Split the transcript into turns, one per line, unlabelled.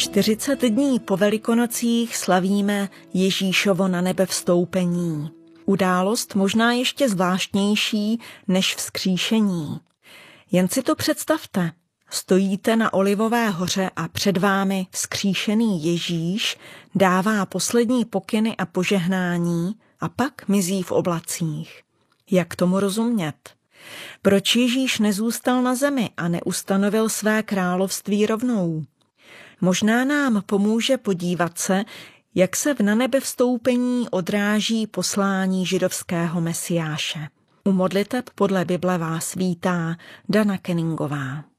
40 dní po Velikonocích slavíme Ježíšovo na nebe vstoupení. Událost možná ještě zvláštnější než vzkříšení. Jen si to představte. Stojíte na Olivové hoře a před vámi vzkříšený Ježíš dává poslední pokyny a požehnání a pak mizí v oblacích. Jak tomu rozumět? Proč Ježíš nezůstal na zemi a neustanovil své království rovnou? Možná nám pomůže podívat se, jak se v nanebevstoupení odráží poslání židovského mesiáše. U modliteb podle Bible vás vítá Dana Kenningová.